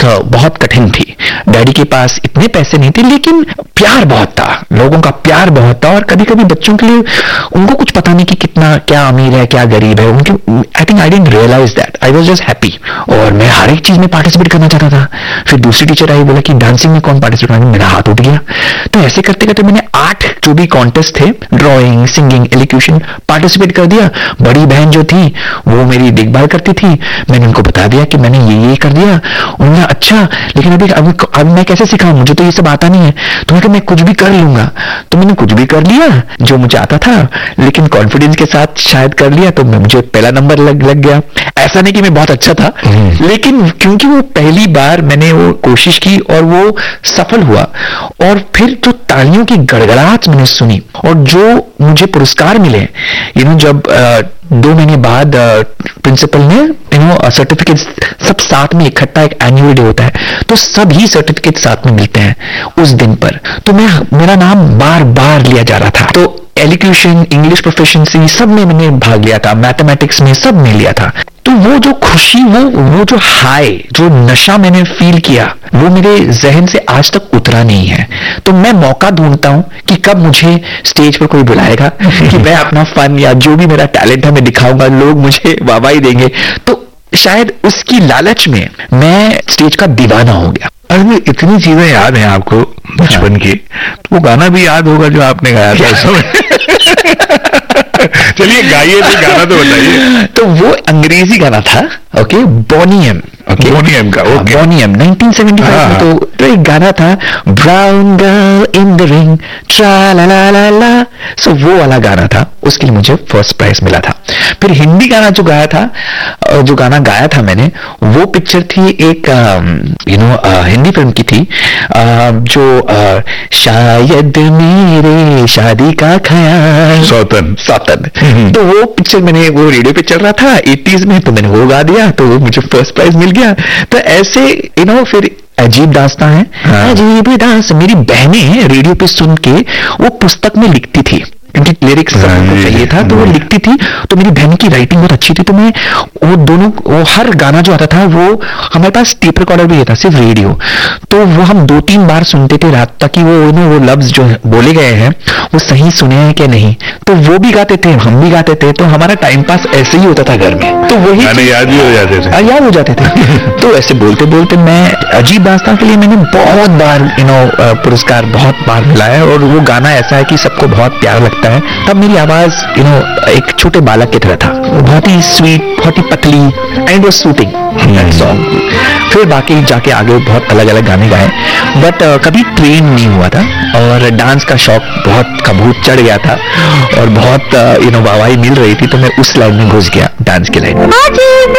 बहुत कठिन थी। डैडी के पास इतने पैसे नहीं थे, लेकिन प्यार बहुत था, लोगों का प्यार बहुत था। और कभी कभी बच्चों के लिए उनको कुछ पता नहीं कि कितना क्या अमीर है क्या गरीब है, उनके I think I didn't realise that, I was just happy. और मैं हर एक चीज में पार्टिसिपेट करना चाहता था। फिर दूसरी टीचर आई, बोला कि डांसिंग में कौन पार्टिसिपेट करेगा, मेरा हाथ उठ गया। तो ऐसे करते करते मैंने 8 जो भी कॉन्टेस्ट थे, ड्राइंग, सिंगिंग, एलोक्यूशन, पार्टिसिपेट कर दिया। बड़ी बहन जो थी वो मेरी देखभाल करती थी, मैंने उनको बता दिया कि मैंने ये कर दिया। उन्होंने अच्छा, लेकिन अब मैं कैसे सिखाऊं, मुझे तो ये सब आता नहीं है। तो मैं कुछ भी कर लूंगा। तो मैंने कुछ भी कर लिया जो मुझे आता था, लेकिन कॉन्फिडेंस के साथ शायद कर लिया, तो मुझे पहला नंबर लग गया। ऐसा नहीं कि मैं बहुत अच्छा था, लेकिन क्योंकि वो पहली बार मैंने वो कोशिश की और वो सफल हुआ। और फिर जो तालियों की गड़गड़ाहट मैंने सुनी और जो मुझे पुरस्कार मिले, जब 2 महीने बाद प्रिंसिपल ने सर्टिफिकेट सब साथ में इकट्ठा, एक एनुअल डे होता है तो सभी सर्टिफिकेट साथ में मिलते हैं उस दिन पर। तो मेरा नाम बार बार लिया जा रहा था। तो एलोक्यूशन, इंग्लिश प्रोफिशिएंसी सब में मैंने भाग लिया था, मैथमेटिक्स में सब में लिया था। तो वो जो खुशी, वो जो हाई, जो नशा मैंने फील किया, वो मेरे जहन से आज तक उतरा नहीं है। तो मैं मौका ढूंढता हूं कि कब मुझे स्टेज पर कोई बुलाएगा कि मैं अपना फन या जो भी मेरा टैलेंट है मैं दिखाऊंगा, लोग मुझे वाहवाही देंगे। तो शायद उसकी लालच में मैं स्टेज का दीवाना हो गया। अरे इतनी चीजें याद हैं आपको बचपन की, तो वो गाना भी याद होगा जो आपने गाया था उस समय। चलिए गाइए, तो गाना तो बताइए। तो वो अंग्रेजी गाना था, ओके, बोनी एम, ओके, बोनी एम का, ओके, बोनी एम 1975 में। तो एक गाना था, brown girl in the ring, ट्रा ला ला ला ला। सो वो वाला गाना था, उसके लिए मुझे फर्स्ट प्राइज मिला था। फिर हिंदी गाना जो गाना गाया था मैंने, वो पिक्चर थी एक हिंदी फिल्म की थी, जो शायद मेरे शादी का ख्याल, सौतन। तो वो पिक्चर वो रेडियो पे चल रहा था 80s में, तो मैंने वो गा दिया, तो मुझे फर्स्ट प्राइज मिल गया। तो ऐसे फिर अजीब दास्तां है, अजीब दास्तां मेरी बहनें रेडियो पे सुन के वो पुस्तक में लिखती थी, क्योंकि लिरिक्स सबको चाहिए था, तो वो लिखती थी। तो मेरी बहन की राइटिंग बहुत अच्छी थी, तो मैं वो हर गाना जो आता था, वो हमारे पास टेप रिकॉर्डर भी था, सिर्फ रेडियो, तो वो हम 2-3 बार सुनते थे रात तक कि वो लफ्ज जो बोले गए हैं वो सही सुने हैं कि नहीं। तो वो भी गाते थे, हम भी गाते थे, तो हमारा टाइम पास ऐसे ही होता था घर में। तो वही याद भी हो जाते थे, याद हो जाते थे। तो ऐसे बोलते बोलते मैं अजीब दास्तां के लिए मैंने बहुत बार पुरस्कार बहुत बार मिला है। और वो गाना ऐसा है कि सबको बहुत प्यार लगता है। तब मेरी आवाज एक छोटे बालक की तरह था, बहुत ही स्वीट, बहुत ही पतली, and was shooting that song. फिर बाकी जाके आगे बहुत अलग अलग गाने गाए, बट कभी ट्रेन नहीं हुआ था। और डांस का शौक बहुत कबूत चढ़ गया था और बहुत वाहवाही मिल रही थी, तो मैं उस लाइन में घुस गया, डांस की लाइन में।